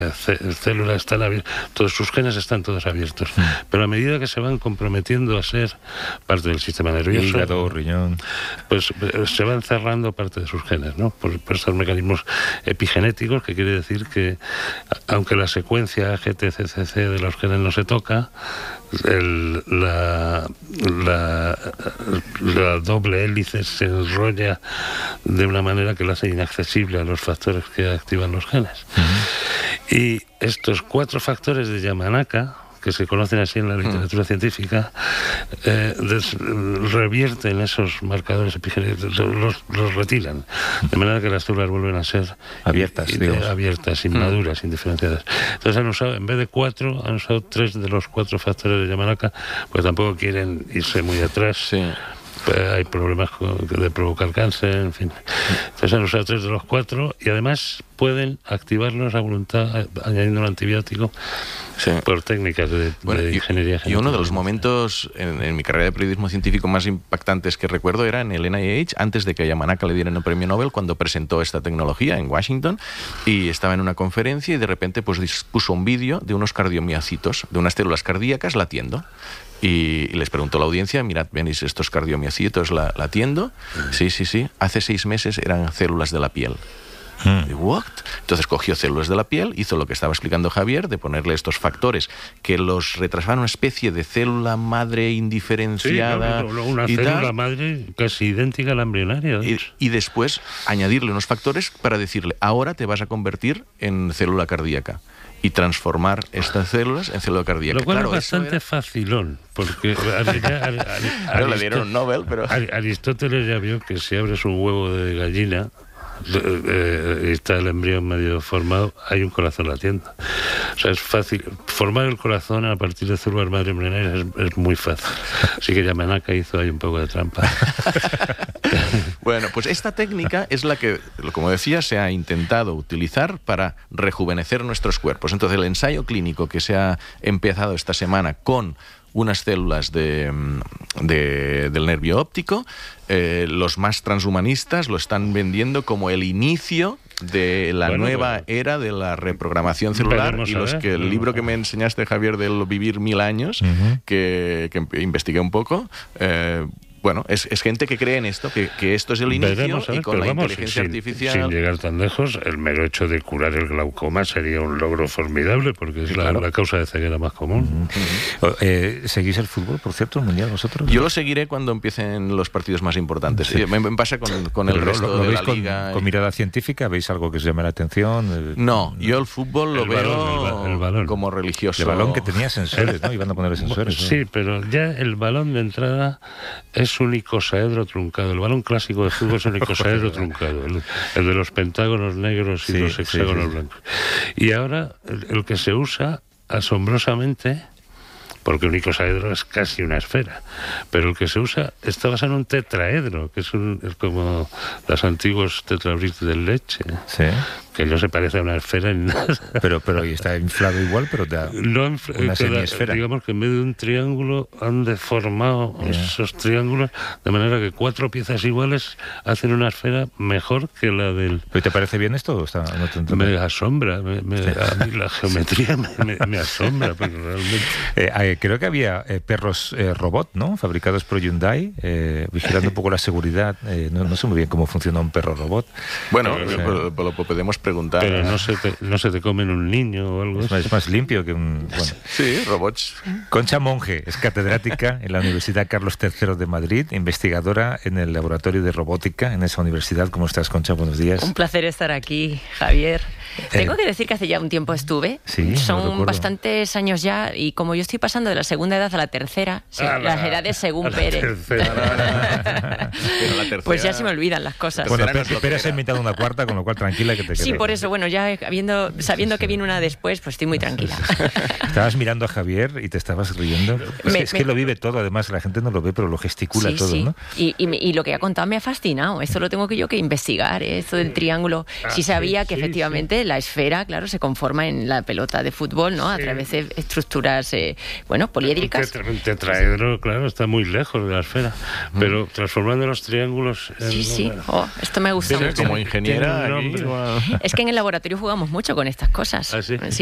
células están abiertas, todos sus genes están todos abiertos, pero a medida que se van comprometiendo a ser parte del sistema nervioso, hígado, riñón, pues se van cerrando parte de sus genes, ¿no? Por estos mecanismos epigenéticos, que quiere decir que aunque la secuencia GTCCC de los genes no se toca, la doble hélice se enrolla de una manera que lo hace inaccesible a los factores que activan los genes. Y estos 4 factores de Yamanaka, que se conocen así en la literatura científica, revierten esos marcadores epigenéticos, los retiran, de manera que las células vuelven a ser abiertas, inmaduras, indiferenciadas. Entonces han usado, en vez de 4, han usado 3 de los 4 factores de Yamanaka, pues tampoco quieren irse muy atrás. Sí. Hay problemas de provocar cáncer, en fin. Entonces han usado 3 de los 4 y además pueden activarlos a voluntad añadiendo un antibiótico por técnicas de ingeniería genética. Y uno de los momentos en mi carrera de periodismo científico más impactantes que recuerdo era en el NIH, antes de que a Yamanaka le dieran el premio Nobel, cuando presentó esta tecnología en Washington, y estaba en una conferencia y de repente pues puso un vídeo de unos cardiomiocitos, de unas células cardíacas latiendo. Y les preguntó a la audiencia, mirad, ¿veis estos cardiomiocitos latiendo? Sí. Hace 6 meses eran células de la piel. ¿What? Entonces cogió células de la piel, hizo lo que estaba explicando Javier, de ponerle estos factores que los retrasaban, una especie de célula madre indiferenciada. Sí, una célula madre casi idéntica a la embrionaria. Y después añadirle unos factores para decirle, ahora te vas a convertir en célula cardíaca. Y transformar estas células en célula cardíaca. Lo cual es bastante facilón, porque ahora le dieron un Nobel, pero Aristóteles ya vio que si abres un huevo de gallina y está el embrión medio formado, hay un corazón latiendo. O sea, es fácil. Formar el corazón a partir de células madre embrionarias es muy fácil. Así que Yamanaka hizo ahí un poco de trampa. Bueno, pues esta técnica es la que, como decía, se ha intentado utilizar para rejuvenecer nuestros cuerpos. Entonces, el ensayo clínico que se ha empezado esta semana con unas células del nervio óptico, los más transhumanistas lo están vendiendo como el inicio de la nueva era de la reprogramación celular. Y el libro que me enseñaste, Javier, del Vivir 1000 años, que investigué un poco, bueno, es gente que cree en esto, que esto es el inicio, y con la inteligencia artificial... Sin llegar tan lejos, el mero hecho de curar el glaucoma sería un logro formidable, porque es la causa de ceguera más común. ¿Seguís el fútbol, por cierto, el Mundial, vosotros? Yo lo seguiré cuando empiecen los partidos más importantes. Sí. Me pasa con el resto de la liga. ¿Con mirada científica veis algo que os llame la atención? No, yo el fútbol lo veo el balón. Como religioso. El balón que tenía sensores, ¿no? Iban a poner sensores. Sí, pero ya el balón de entrada es un icosaedro truncado. El balón clásico de fútbol es un icosaedro truncado. El de los pentágonos negros y los hexágonos blancos. Y ahora el que se usa asombrosamente, porque un icosaedro es casi una esfera, pero el que se usa está basado en un tetraedro, que es como los antiguos tetrabrics de leche. Sí. Que no se parece a una esfera en nada. Pero y está inflado igual, pero da una semiesfera. Digamos que en vez de un triángulo han deformado esos triángulos de manera que 4 piezas iguales hacen una esfera mejor que la del... ¿Pero te parece bien esto? Me asombra. A mí la geometría me asombra, pero realmente... creo que había perros robot, ¿no? Fabricados por Hyundai, vigilando un poco la seguridad. No sé muy bien cómo funciona un perro robot. Bueno, lo podemos preguntar. Pero no se te comen un niño o algo. Es más limpio que un... Bueno. Sí, robots. Concha Monge es catedrática en la Universidad Carlos III de Madrid, investigadora en el Laboratorio de Robótica en esa universidad. ¿Cómo estás, Concha? Buenos días. Un placer estar aquí, Javier. Tengo que decir que hace ya un tiempo estuve. Sí, son bastantes años ya, y como yo estoy pasando de la segunda edad a la tercera, las edades según Pérez. Pues ya se me olvidan las cosas. Bueno, Pérez ha invitado una cuarta, con lo cual tranquila que te quedes. Sí, por eso, bueno, ya sabiendo que viene una después, pues estoy muy tranquila. Estabas mirando a Javier y te estabas riendo. Es que lo vive todo, además, la gente no lo ve, pero lo gesticula todo, ¿no? Y lo que ha contado me ha fascinado. Esto lo tengo que investigar, esto del triángulo. Sí sabía que efectivamente efectivamente la esfera, claro, se conforma en la pelota de fútbol, ¿no? A través de estructuras, poliédricas. El tetraedro, claro, está muy lejos de la esfera, pero transformando los triángulos... Sí. Esto me gusta mucho. Como ingeniera... Es que en el laboratorio jugamos mucho con estas cosas. ¿Ah, sí?